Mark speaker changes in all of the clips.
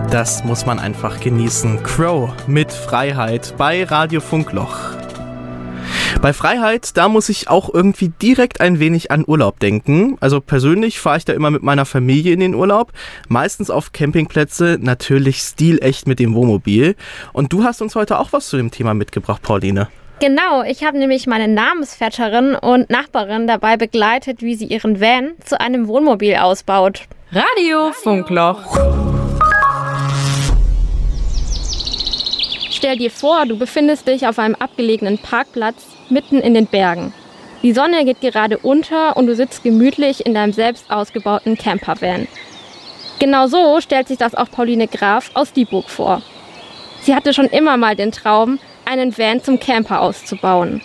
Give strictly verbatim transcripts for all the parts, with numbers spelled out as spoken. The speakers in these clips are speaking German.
Speaker 1: Das muss man einfach genießen. Crow mit Freiheit bei Radio Funkloch. Bei Freiheit, da muss ich auch irgendwie direkt ein wenig an Urlaub denken. Also persönlich fahre ich da immer mit meiner Familie in den Urlaub. Meistens auf Campingplätze, natürlich stilecht mit dem Wohnmobil. Und du hast uns heute auch was zu dem Thema mitgebracht, Pauline.
Speaker 2: Genau, ich habe nämlich meine Namensvetterin und Nachbarin dabei begleitet, wie sie ihren Van zu einem Wohnmobil ausbaut.
Speaker 3: Radio Funkloch.
Speaker 2: Stell dir vor, du befindest dich auf einem abgelegenen Parkplatz mitten in den Bergen. Die Sonne geht gerade unter und du sitzt gemütlich in deinem selbst ausgebauten Campervan. Genau so stellt sich das auch Pauline Graf aus Dieburg vor. Sie hatte schon immer mal den Traum, einen Van zum Camper auszubauen.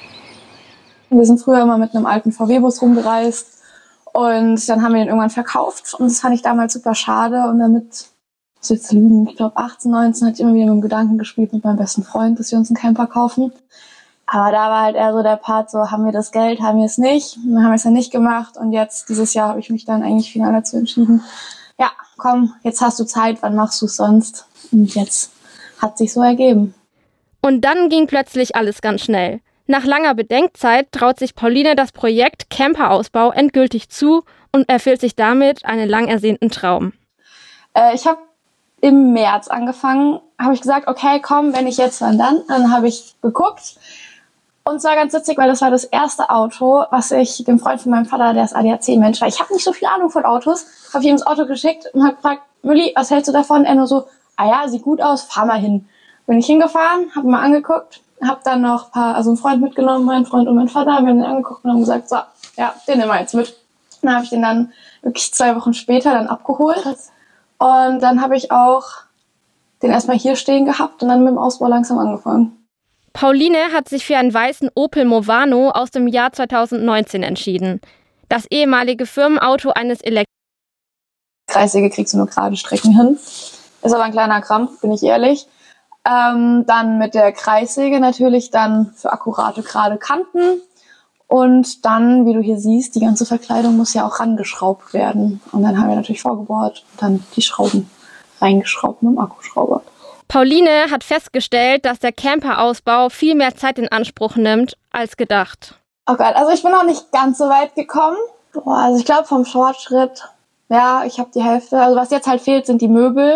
Speaker 4: Wir sind früher immer mit einem alten V W-Bus rumgereist und dann haben wir den irgendwann verkauft und das fand ich damals super schade und damit, muss ich jetzt lügen, ich glaube achtzehn, neunzehn hatte ich immer wieder mit dem Gedanken gespielt mit meinem besten Freund, dass wir uns einen Camper kaufen. Aber da war halt eher so der Part, so haben wir das Geld, haben wir es nicht, und dann haben wir es ja nicht gemacht und jetzt, dieses Jahr, habe ich mich dann eigentlich final dazu entschieden, ja, komm, jetzt hast du Zeit, wann machst du es sonst? Und jetzt hat sich so ergeben.
Speaker 2: Und dann ging plötzlich alles ganz schnell. Nach langer Bedenkzeit traut sich Pauline das Projekt Camperausbau endgültig zu und erfüllt sich damit einen lang ersehnten Traum.
Speaker 4: Äh, ich habe im März angefangen, habe ich gesagt, okay, komm, wenn ich jetzt, wann dann? Dann habe ich geguckt und es war ganz witzig, weil das war das erste Auto, was ich dem Freund von meinem Vater, der ist A D A C-Mensch, weil ich habe nicht so viel Ahnung von Autos, habe ich ihm das Auto geschickt und habe gefragt, Mülli, was hältst du davon? Er nur so, ah ja, sieht gut aus, fahr mal hin. Bin ich hingefahren, habe mal angeguckt, habe dann noch ein paar, also einen Freund mitgenommen, mein Freund und mein Vater, haben den angeguckt und haben gesagt, so, ja, den nehmen wir jetzt mit. Dann habe ich den dann wirklich zwei Wochen später dann abgeholt. Krass. Und dann habe ich auch den erstmal hier stehen gehabt und dann mit dem Ausbau langsam angefangen.
Speaker 2: Pauline hat sich für einen weißen Opel Movano aus dem Jahr zweitausendneunzehn entschieden. Das ehemalige Firmenauto eines Elektro.
Speaker 4: Kreissäge kriegst du nur gerade Strecken hin. Ist aber ein kleiner Krampf, bin ich ehrlich. Ähm, dann mit der Kreissäge natürlich dann für akkurate gerade Kanten. Und dann, wie du hier siehst, die ganze Verkleidung muss ja auch rangeschraubt werden. Und dann haben wir natürlich vorgebohrt und dann die Schrauben reingeschraubt mit dem Akkuschrauber.
Speaker 2: Pauline hat festgestellt, dass der Camperausbau viel mehr Zeit in Anspruch nimmt als gedacht.
Speaker 4: Oh Gott, also ich bin noch nicht ganz so weit gekommen. Boah, also ich glaube vom Fortschritt, ja, ich habe die Hälfte. Also was jetzt halt fehlt, sind die Möbel.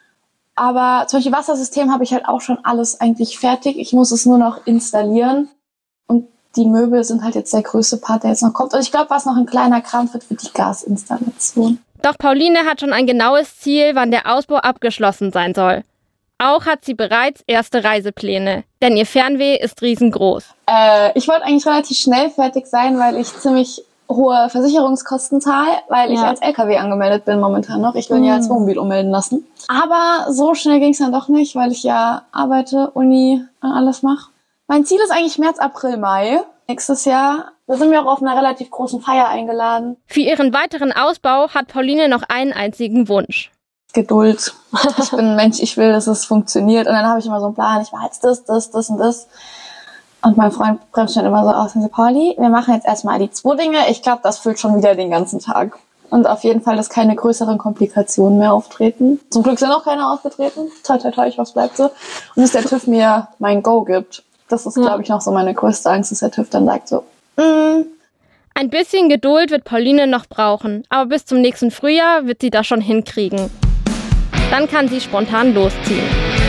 Speaker 4: Aber zum Beispiel Wassersystem habe ich halt auch schon alles eigentlich fertig. Ich muss es nur noch installieren. Und die Möbel sind halt jetzt der größte Part, der jetzt noch kommt. Und ich glaube, was noch ein kleiner Krampf wird, wird die Gasinstallation.
Speaker 2: Doch Pauline hat schon ein genaues Ziel, wann der Ausbau abgeschlossen sein soll. Auch hat sie bereits erste Reisepläne, denn ihr Fernweh ist riesengroß.
Speaker 4: Äh, ich wollte eigentlich relativ schnell fertig sein, weil ich ziemlich hohe Versicherungskosten zahle, weil ja. ich als L K W angemeldet bin momentan noch. Ich will mhm. ja als Wohnmobil ummelden lassen. Aber so schnell ging es dann doch nicht, weil ich ja arbeite, Uni, alles mache. Mein Ziel ist eigentlich März, April, Mai nächstes Jahr. Da sind wir auch auf einer relativ großen Feier eingeladen.
Speaker 2: Für ihren weiteren Ausbau hat Pauline noch einen einzigen Wunsch.
Speaker 4: Geduld. Ich bin ein Mensch, ich will, dass es funktioniert. Und dann habe ich immer so einen Plan, ich mache jetzt das, das, das und das. Und mein Freund bremst dann immer so aus und sagt, Pauli, wir machen jetzt erstmal die zwei Dinge. Ich glaube, das füllt schon wieder den ganzen Tag. Und auf jeden Fall, dass keine größeren Komplikationen mehr auftreten. Zum Glück sind auch keine aufgetreten. Toi, toi, toi, ich hoffe, es bleibt so. Und dass der TÜV mir mein Go gibt. Das ist, ja. glaube ich, noch so meine größte Angst, dass der TÜV dann sagt so, mm.
Speaker 2: Ein bisschen Geduld wird Pauline noch brauchen. Aber bis zum nächsten Frühjahr wird sie das schon hinkriegen. Dann kann sie spontan losziehen.